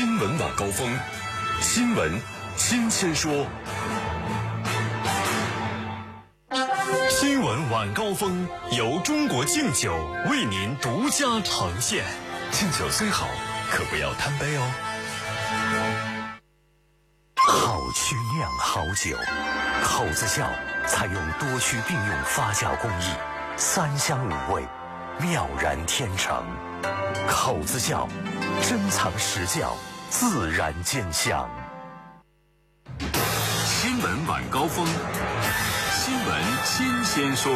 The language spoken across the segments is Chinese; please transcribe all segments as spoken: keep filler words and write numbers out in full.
新闻晚高峰，新闻新鲜说。新闻晚高峰由中国敬酒为您独家呈现。敬酒虽好，可不要贪杯哦。 好曲酿好酒，口子窖采用多区并用发酵工艺，三香五味，妙然天成。口子窖，珍藏实窖，自然兼香。 新闻晚高峰，新闻新鲜说。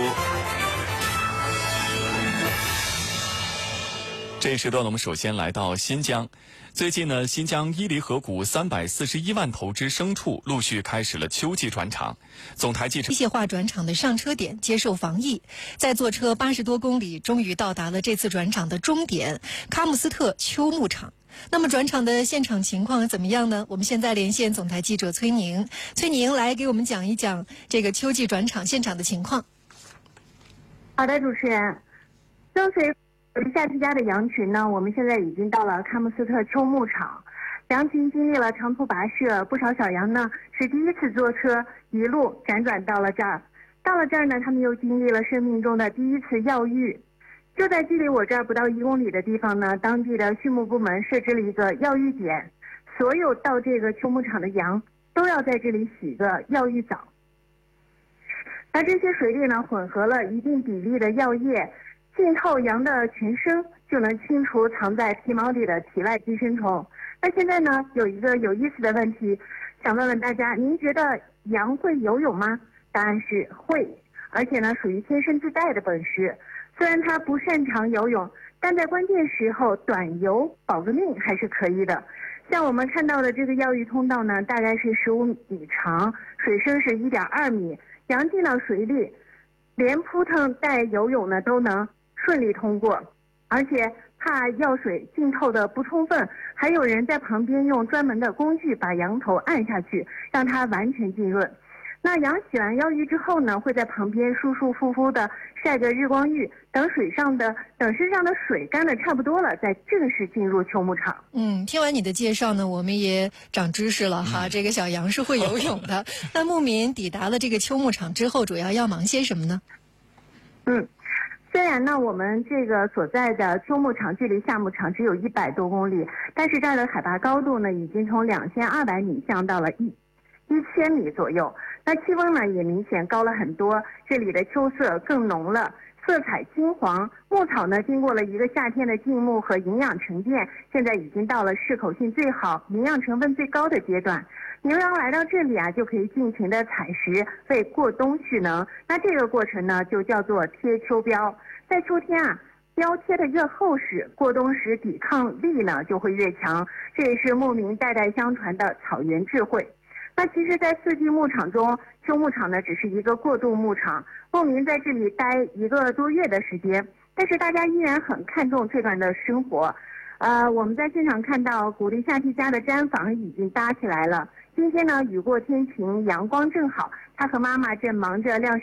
这一时段我们首先来到新疆。最近呢，新疆伊犁河谷三百四十一万头之牲畜陆续开始了秋季转场。总台记者机械化转场的上车点接受防疫，在坐车八十多公里，终于到达了这次转场的终点喀木斯特秋牧场。那么转场的现场情况怎么样呢？我们现在连线总台记者崔宁，崔宁来给我们讲一讲这个秋季转场现场的情况。 好的，主持人，跟随夏季家的羊群呢，我们现在已经到了喀木斯特秋牧场。羊群经历了长途跋涉，不少小羊呢是第一次坐车，一路辗转到了这儿。到了这儿呢，他们又经历了生命中的第一次药浴。就在距离我这儿不到一公里的地方呢，当地的畜牧部门设置了一个药浴点，所有到这个秋牧场的羊都要在这里洗个药浴澡。而这些水里呢，混合了一定比例的药液，浸透羊的全身，就能清除藏在皮毛里的体外寄生虫。那现在呢，有一个有意思的问题，想问问大家，您觉得羊会游泳吗？答案是会，而且呢，属于天生自带的本事。虽然它不擅长游泳，但在关键时候短游保个命还是可以的。像我们看到的这个药浴通道呢，大概是十五米长，水深是一点二米，羊进到水里，连扑腾带游泳呢都能顺利通过。而且怕药水浸透的不充分，还有人在旁边用专门的工具把羊头按下去，让它完全浸润。那羊洗完药浴之后呢，会在旁边舒舒服服的晒个日光浴，等水上的等身上的水干的差不多了，再正式进入秋牧场。 嗯，听完你的介绍呢，我们也长知识了哈。嗯、这个小羊是会游泳的。那牧民抵达了这个秋牧场之后，主要要忙些什么呢？ 嗯。虽然呢，我们这个所在的秋牧场距离夏牧场只有一百多公里，但是这儿的海拔高度呢，已经从两千二百米降到了一一千米左右。那气温呢，也明显高了很多，这里的秋色更浓了，色彩金黄。牧草呢，经过了一个夏天的静牧和营养沉淀，现在已经到了适口性最好、营养成分最高的阶段。牛羊来到这里啊，就可以尽情的采食，为过冬蓄能。那这个过程呢，就叫做贴秋膘。在秋天啊，膘贴的越厚实，过冬时抵抗力呢就会越强。这也是牧民代代相传的草原智慧。那其实，在四季牧场中，秋牧场呢只是一个过渡牧场，牧民在这里待一个多月的时间，但是大家依然很看重这段的生活。呃，我们在现场看到古力夏蒂家的毡房已经搭起来了。今天呢，雨过天晴，阳光正好，他和妈妈正忙着晾